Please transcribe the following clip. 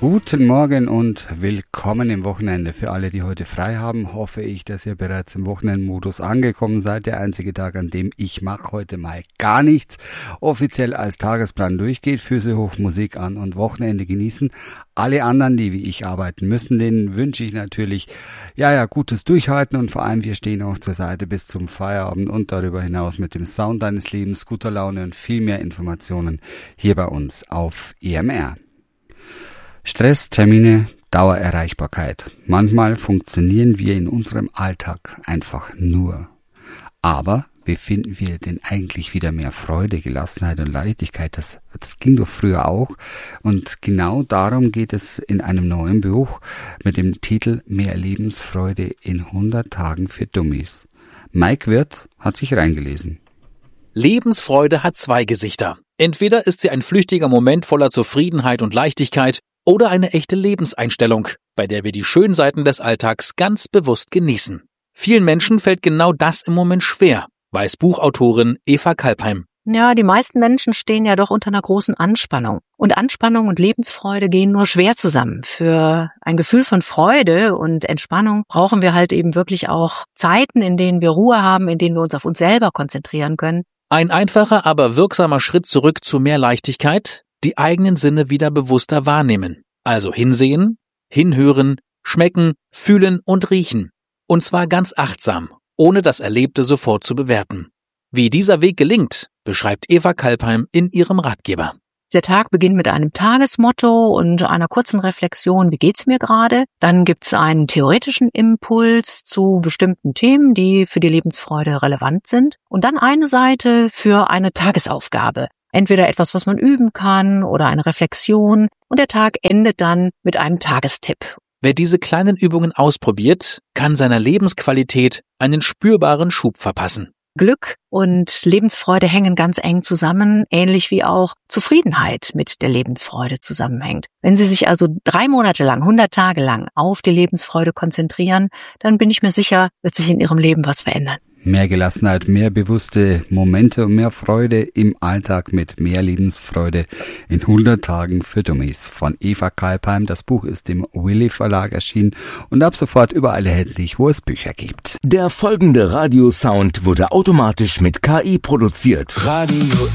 Guten Morgen und willkommen im Wochenende. Für alle, die heute frei haben, hoffe ich, dass ihr bereits im Wochenendmodus angekommen seid. Der einzige Tag, an dem ich mache heute mal gar nichts, offiziell als Tagesplan durchgeht. Füße hoch, Musik an und Wochenende genießen. Alle anderen, die wie ich arbeiten müssen, denen wünsche ich natürlich gutes Durchhalten und vor allem wir stehen auch zur Seite bis zum Feierabend und darüber hinaus mit dem Sound deines Lebens, guter Laune und viel mehr Informationen hier bei uns auf EMR. Stress, Termine, Dauererreichbarkeit. Manchmal funktionieren wir in unserem Alltag einfach nur. Aber wie finden wir denn eigentlich wieder mehr Freude, Gelassenheit und Leichtigkeit? Das ging doch früher auch. Und genau darum geht es in einem neuen Buch mit dem Titel Mehr Lebensfreude in 100 Tagen für Dummies. Mike Wirth hat sich reingelesen. Lebensfreude hat zwei Gesichter. Entweder ist sie ein flüchtiger Moment voller Zufriedenheit und Leichtigkeit oder eine echte Lebenseinstellung, bei der wir die schönen Seiten des Alltags ganz bewusst genießen. Vielen Menschen fällt genau das im Moment schwer, weiß Buchautorin Eva Kalpheim. Ja, die meisten Menschen stehen ja doch unter einer großen Anspannung. Und Anspannung und Lebensfreude gehen nur schwer zusammen. Für ein Gefühl von Freude und Entspannung brauchen wir halt eben wirklich auch Zeiten, in denen wir Ruhe haben, in denen wir uns auf uns selber konzentrieren können. Ein einfacher, aber wirksamer Schritt zurück zu mehr Leichtigkeit, die eigenen Sinne wieder bewusster wahrnehmen. Also hinsehen, hinhören, schmecken, fühlen und riechen. Und zwar ganz achtsam, ohne das Erlebte sofort zu bewerten. Wie dieser Weg gelingt, beschreibt Eva Kalpheim in ihrem Ratgeber. Der Tag beginnt mit einem Tagesmotto und einer kurzen Reflexion, wie geht's mir gerade? Dann gibt's einen theoretischen Impuls zu bestimmten Themen, die für die Lebensfreude relevant sind. Und dann eine Seite für eine Tagesaufgabe. Entweder etwas, was man üben kann oder eine Reflexion. Und der Tag endet dann mit einem Tagestipp. Wer diese kleinen Übungen ausprobiert, kann seiner Lebensqualität einen spürbaren Schub verpassen. Glück und Lebensfreude hängen ganz eng zusammen, ähnlich wie auch Zufriedenheit mit der Lebensfreude zusammenhängt. Wenn Sie sich also 3 Monate lang, 100 Tage lang auf die Lebensfreude konzentrieren, dann bin ich mir sicher, wird sich in Ihrem Leben was verändern. Mehr Gelassenheit, mehr bewusste Momente und mehr Freude im Alltag mit mehr Lebensfreude in 100 Tagen für Dummies von Eva Kalpheim. Das Buch ist im Willi Verlag erschienen und ab sofort überall erhältlich, wo es Bücher gibt. Der folgende Radiosound wurde automatisch mit KI produziert. Radio